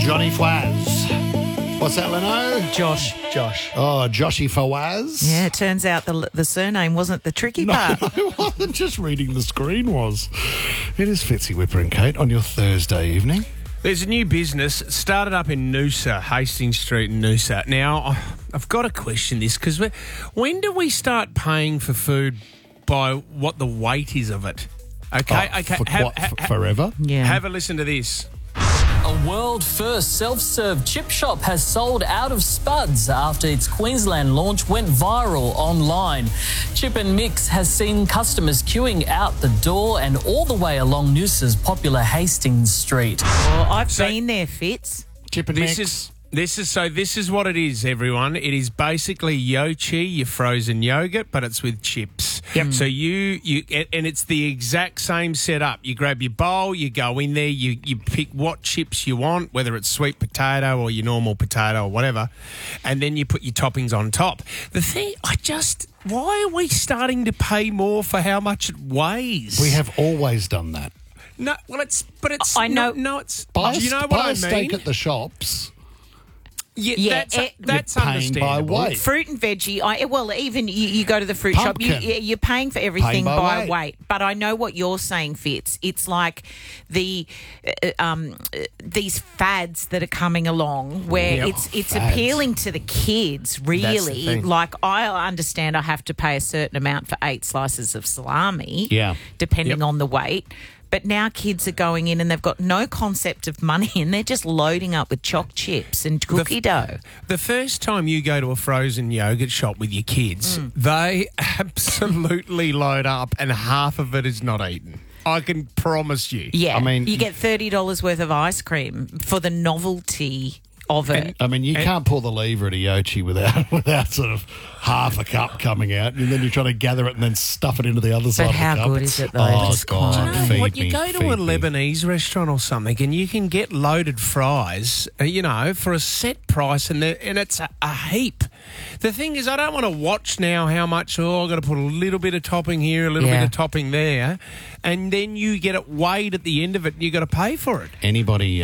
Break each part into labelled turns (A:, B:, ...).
A: Johnny Fawaz. What's that, Leno?
B: Josh.
A: Oh, Joshy Fawaz.
B: Yeah, it turns out the surname wasn't the tricky part.
A: No, it wasn't. Just reading the screen was. It is Fitzy, Whipper and Kate on your Thursday evening.
C: There's a new business started up in Noosa, Hastings Street in Noosa. Now, I've got to question this because when do we start paying for food by what the weight is of it? Okay,
A: Forever?
B: Yeah.
C: Have a listen to this.
D: A world-first self-serve chip shop has sold out of spuds after its Queensland launch went viral online. Chip and Mix has seen customers queuing out the door and all the way along Noosa's popular Hastings Street.
B: Well, I've been there, Fitz.
A: Chip and mix.
C: This is what it is, everyone. It is basically Yochi, your frozen yogurt, but it's with chips.
A: Yep.
C: So and it's the exact same setup. You grab your bowl, you go in there, you pick what chips you want, whether it's sweet potato or your normal potato or whatever, and then you put your toppings on top. The thing, why are we starting to pay more for how much it weighs?
A: We have always done that.
C: No, well,
B: I know.
C: No, it's.
A: Buy,
C: You know what
A: buy
C: I
A: a steak
C: mean?
A: at the shops.
C: Yeah, that's
A: You're paying
C: understandable.
A: by weight.
B: Fruit and veggie. Even you go to the fruit
A: Pumpkin.
B: shop, you're paying for everything
A: Paying by weight.
B: weight. But I know what you're saying, Fitz. It's like these fads that are coming along where it's
A: fads.
B: appealing to the kids, really.
C: thing.
B: Like, I understand I have to pay a certain amount for 8 slices of salami,
A: Yeah.
B: depending
C: Yep.
B: on the weight. But now kids are going in and they've got no concept of money and they're just loading up with choc chips and cookie dough.
C: The first time you go to a frozen yogurt shop with your kids, they absolutely load up and half of it is not eaten. I can promise you.
B: Yeah,
A: I mean-
B: you get $30 worth of ice cream for the novelty of it.
A: I mean, you can't pull the lever at a Yochi without sort of half a cup coming out, and then you're trying to gather it and then stuff it into the other side of the
B: how
A: cup.
B: good is it, though?
A: Oh,
B: Just
A: God,
B: quiet.
A: feed
C: What,
A: me,
C: you go to
A: feed
C: a
A: me.
C: Lebanese restaurant or something and you can get loaded fries, for a set price and it's a heap. The thing is, I don't want to watch now how much, I've got to put a little bit of topping here, a little bit of topping there, and then you get it weighed at the end of it and you've got to pay for it.
A: Anybody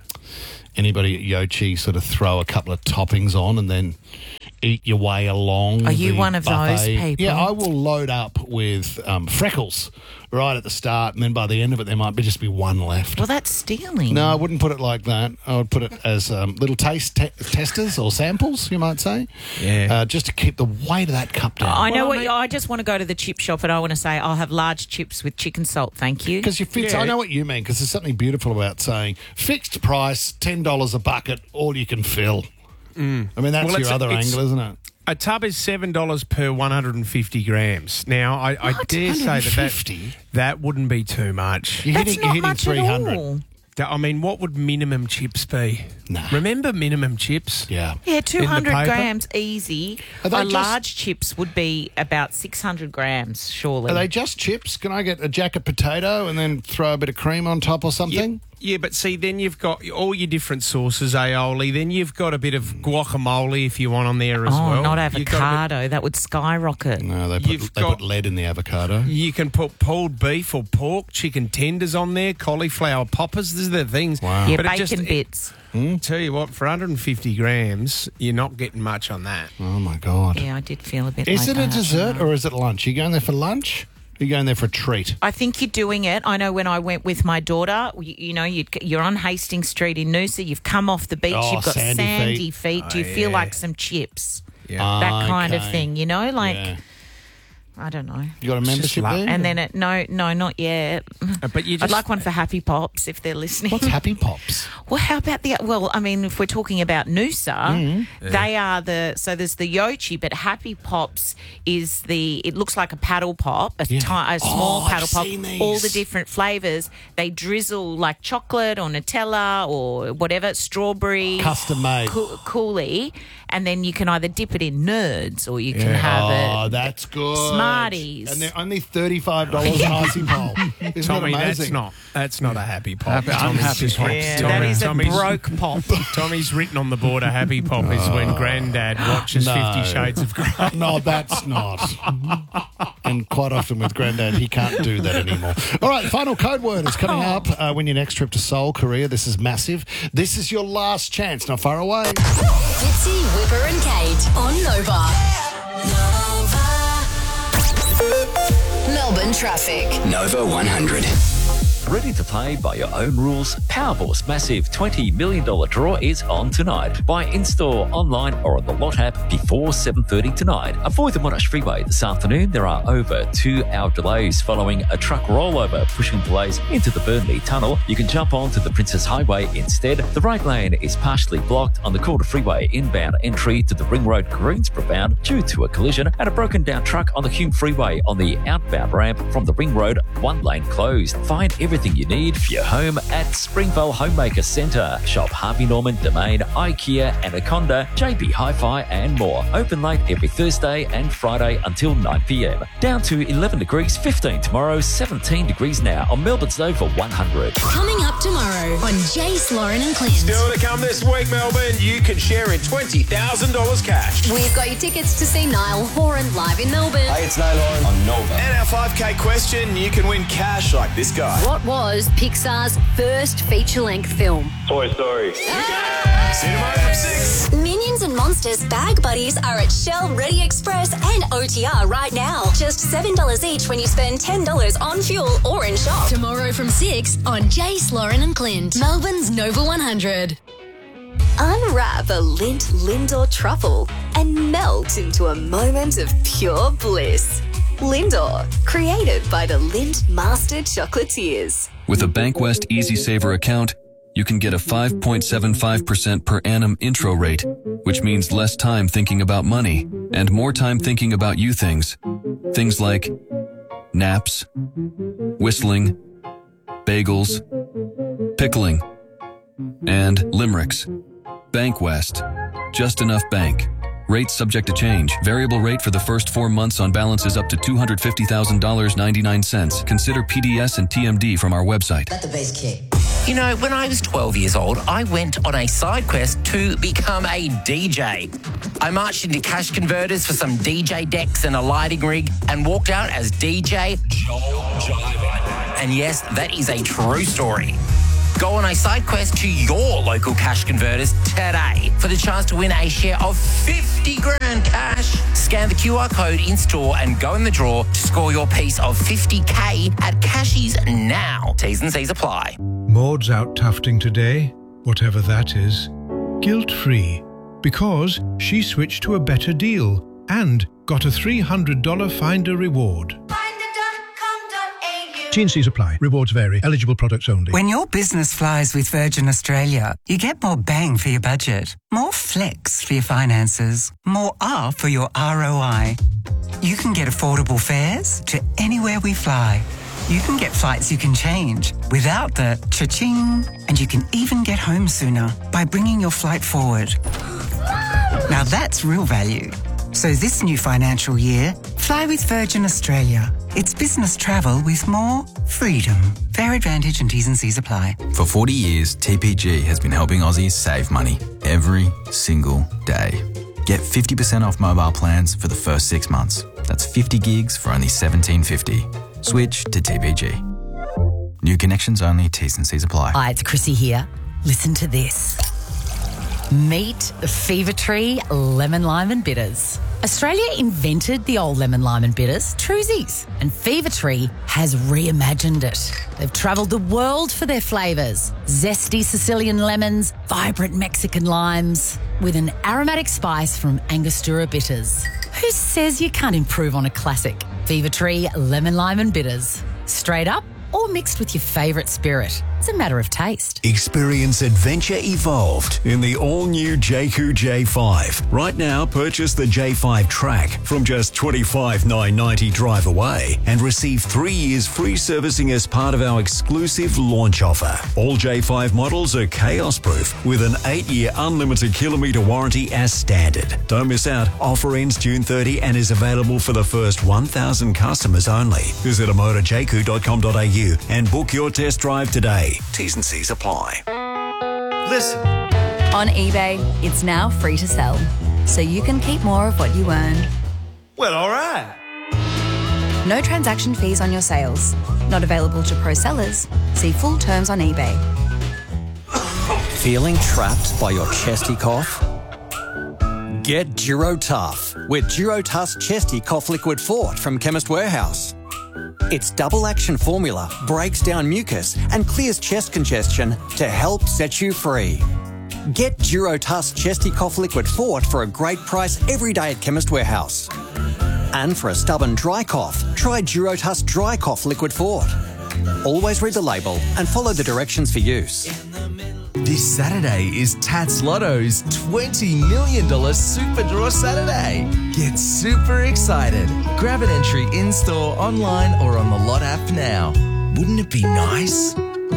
A: at Yochi sort of throw a couple of toppings on and then eat your way along.
B: Are you
A: the
B: one of those
A: buffet.
B: people?
A: Yeah, I will load up with freckles right at the start, and then by the end of it, there might just be one left.
B: Well, that's stealing.
A: No, I wouldn't put it like that. I would put it as little taste testers or samples, you might say.
C: Yeah.
A: Just to keep the weight of that cup down.
B: I know
C: Well,
B: I just want to go to the chip shop and I want to say I'll have large chips with chicken salt, thank you.
A: Because
C: Yeah.
A: I know what you mean, because there's something beautiful about saying fixed price, $10 a bucket, all you can fill. I mean, that's
C: Well,
A: your other angle, isn't it?
C: A tub is $7 per 150 grams. Now, I dare say that
A: 150?
C: that wouldn't be too much.
A: You're
B: That's
A: hitting,
B: not
A: you're hitting
B: much
A: 300.
B: at all.
C: I mean, what would minimum chips be?
A: Nah.
C: Remember minimum chips?
A: Yeah.
B: Yeah,
C: In
B: 200
C: the paper?
B: grams easy.
A: Are they
B: A
A: just-
B: large chips would be about 600 grams, surely.
A: Are they just chips? Can I get a jacket potato and then throw a bit of cream on top or something?
C: Yeah, but see, then you've got all your different sauces, aioli. Then you've got a bit of guacamole if you want on there as well.
B: not
C: You've got a
B: avocado. That would skyrocket.
A: No, they
C: You've
A: put
C: got-
A: lead in the avocado.
C: You can put pulled beef or pork, chicken tenders on there, cauliflower poppers. These are the things.
A: Wow.
B: Yeah,
C: But it
B: bacon bits.
C: Tell you what, for 150 grams, you're not getting much on that.
A: Oh, my God.
B: Yeah, I did feel a bit
A: Is
B: like
A: it a
B: that.
A: dessert or is it lunch? Are you going there for lunch? Or are you going there for a treat?
B: I think you're doing it. I know when I went with my daughter, you're on Hastings Street in Noosa, you've come off the beach,
A: Oh,
B: you've got
A: sandy
B: sandy feet. Do you feel
C: yeah.
B: like some chips?
C: Yeah.
B: That kind of
A: Okay.
B: thing,
A: Yeah.
B: I don't know.
A: You got a membership
C: like-
A: there?
B: And then no, not yet.
C: But you
B: I'd
C: just
B: like one for Happy Pops if they're listening.
A: What's Happy Pops?
B: Well, how about if we're talking about Noosa, they are so there's the Yochi, but Happy Pops is it looks like a paddle pop, a small
A: I've
B: paddle pop,
A: seen these.
B: all the different flavours. They drizzle like chocolate or Nutella or whatever, strawberry,
A: Custom made.
B: coolie, and then you can either dip it in Nerds or you can have
A: Oh,
B: it.
A: that's good.
B: Smarties.
A: And they're only $35 an icy pole. Isn't
C: Tommy,
A: that amazing?
C: that's not a happy pop.
A: Unhappy
C: just
A: Pops.
C: written-
B: Yeah,
C: Tommy-
B: that is a
C: Tommy's-
B: broke pop.
C: Tommy's written on the board a happy pop is when Grandad watches
A: No.
C: 50 Shades of Grey.
A: No, that's not. And quite often with Grandad, he can't do that anymore. All right, final code word is coming up. Win your next trip to Seoul, Korea. This is massive. This is your last chance. Not far away.
E: Fitzy, Whipper and Kate on Nova. Melbourne traffic.
F: Nova 100.
G: Ready to play by your own rules? Powerball's massive $20 million draw is on tonight. Buy in-store, online or on the Lot app before 7:30 tonight. Avoid the Monash Freeway this afternoon. There are over 2-hour delays following a truck rollover pushing delays into the Burnley Tunnel. You can jump onto the Princess Highway instead. The right lane is partially blocked on the Calder Freeway inbound entry to the Ring Road Greensboro bound due to a collision, and a broken down truck on the Hume Freeway on the outbound ramp from the Ring Road, one lane closed. Find everything you need for your home at Springvale Homemaker Centre. Shop Harvey Norman, Domain, IKEA, Anaconda, JB Hi-Fi and more. Open late every Thursday and Friday until 9 p.m. Down to 11 degrees, 15 tomorrow, 17 degrees now on Melbourne's Nova 100.
E: Coming up tomorrow on Jace, Lauren and Clint.
H: Still to come this week, Melbourne, you can share in $20,000 cash.
E: We've got your tickets to see Niall Horan live in Melbourne.
F: Hey, it's Niall Horan on Nova.
H: And our 5K question, you can win cash like this guy.
E: What was Pixar's first feature-length film?
H: Toy Story. See you tomorrow from 6.
E: Minions and Monsters Bag Buddies are at Shell Ready Express and OTR right now. Just $7 each when you spend $10 on fuel or in shop. Tomorrow from 6 on Jace, Lauren and Clint. Melbourne's Nova 100. Unwrap a Lindt Lindor truffle and melt into a moment of pure bliss. Lindor, created by the Lindt Master Chocolatiers.
I: With a Bankwest Easy Saver account, you can get a 5.75% per annum intro rate, which means less time thinking about money and more time thinking about you things. Things like naps, whistling, bagels, pickling, and limericks. Bankwest. Just enough bank. Rates subject to change. Variable rate for the first 4 months on balances up to $250,000.99. Consider PDS and TMD from our website.
J: Let the bass kick.
K: You know, when I was 12 years old, I went on a side quest to become a DJ. I marched into cash converters for some DJ decks and a lighting rig and walked out as DJ Joel Jive. And yes, that is a true story. Go on a side quest to your local cash converters today for the chance to win a share of 50 grand cash. Scan the QR code in store and go in the draw to score your piece of 50K at Cashies now. T's and C's apply.
L: Maud's out tufting today, whatever that is, guilt-free, because she switched to a better deal and got a $300 Finder reward. T&Cs apply. Rewards vary. Eligible products only.
M: When your business flies with Virgin Australia, you get more bang for your budget, more flex for your finances, more R for your ROI. You can get affordable fares to anywhere we fly. You can get flights you can change without the cha-ching, and you can even get home sooner by bringing your flight forward. Now that's real value. So this new financial year, fly with Virgin Australia. It's business travel with more freedom. Fare advantage and T's and C's apply.
N: For 40 years, TPG has been helping Aussies save money every single day. Get 50% off mobile plans for the first 6 months. That's 50 gigs for only $17.50. Switch to TPG. New connections only, T's and C's apply.
O: Hi, it's Chrissy here. Listen to this. Meet Fever Tree Lemon Lime and Bitters. Australia invented the old lemon lime and bitters, Truzies, and Fever Tree has reimagined it. They've travelled the world for their flavours. Zesty Sicilian lemons, vibrant Mexican limes, with an aromatic spice from Angostura bitters. Who says you can't improve on a classic? Fever Tree Lemon Lime and Bitters. Straight up or mixed with your favourite spirit. It's a matter of taste.
P: Experience adventure evolved in the all-new Jayco J5. Right now, purchase the J5 Track from just $25,990 drive away and receive 3 years free servicing as part of our exclusive launch offer. All J5 models are chaos-proof with an 8-year unlimited kilometre warranty as standard. Don't miss out. Offer ends June 30 and is available for the first 1,000 customers only. Visit motorjayco.com.au and book your test drive today. T's and C's apply.
Q: Listen. On eBay, it's now free to sell, so you can keep more of what you earn.
H: Well, all right.
Q: No transaction fees on your sales. Not available to pro sellers. See full terms on eBay.
J: Feeling trapped by your chesty cough? Get DuroTough with DuroTough's Chesty Cough Liquid Fort from Chemist Warehouse. Its double-action formula breaks down mucus and clears chest congestion to help set you free. Get DuroTough's Chesty Cough Liquid Fort for a great price every day at Chemist Warehouse. And for a stubborn dry cough, try DuroTough's Dry Cough Liquid Fort. Always read the label and follow the directions for use.
R: This Saturday is Tats Lotto's $20 million Super Draw Saturday. Get super excited. Grab an entry in-store, online or on the Lot app now. Wouldn't it be nice?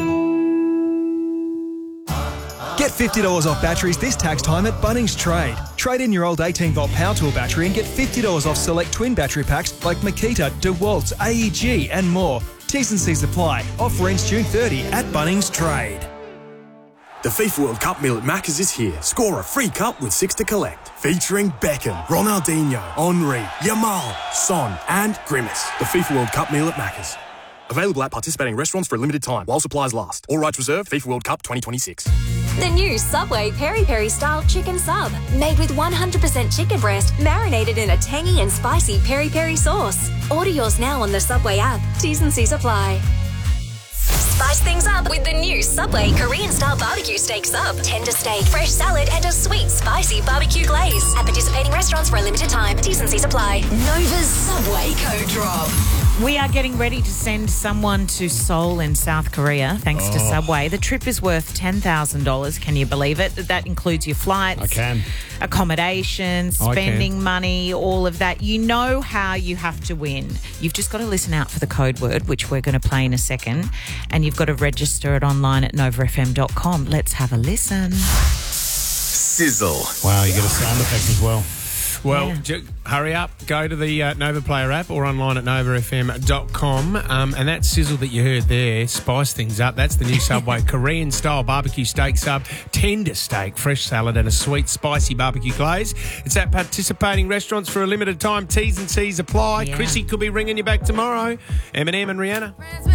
S: Get $50 off batteries this tax time at Bunnings Trade. Trade in your old 18-volt power tool battery and get $50 off select twin battery packs like Makita, DeWalt's, AEG and more. T's and C's apply. Offer ends June 30 at Bunnings Trade.
T: The FIFA World Cup meal at Macca's is here. Score a free cup with 6 to collect. Featuring Beckham, Ronaldinho, Henry, Yamal, Son and Grimace. The FIFA World Cup meal at Macca's. Available at participating restaurants for a limited time while supplies last. All rights reserved. FIFA World Cup 2026.
E: The new Subway Peri Peri Style Chicken Sub. Made with 100% chicken breast, marinated in a tangy and spicy peri peri sauce. Order yours now on the Subway app. T's and C's apply. Spice things up with the new Subway Korean-style barbecue steak sub. Tender steak, fresh salad, and a sweet, spicy barbecue glaze. At participating restaurants for a limited time. T's and C's apply. Nova's Subway Code Drop.
B: We are getting ready to send someone to Seoul in South Korea, thanks to Subway. The trip is worth $10,000. Can you believe it? That includes your flights.
A: I can.
B: Accommodation, spending money, all of that. You know how you have to win. You've just got to listen out for the code word, which we're going to play in a second. And you've got to register it online at novafm.com. Let's have a listen.
T: Sizzle.
A: Wow, you get a sound effect as well.
C: Well, hurry up. Go to the Nova Player app or online at novafm.com. And that sizzle that you heard there, spice things up. That's the new Subway Korean-style barbecue steak sub. Tender steak, fresh salad and a sweet, spicy barbecue glaze. It's at participating restaurants for a limited time. T's and C's apply.
B: Yeah.
C: Chrissy could be ringing you back tomorrow. Eminem and Rihanna.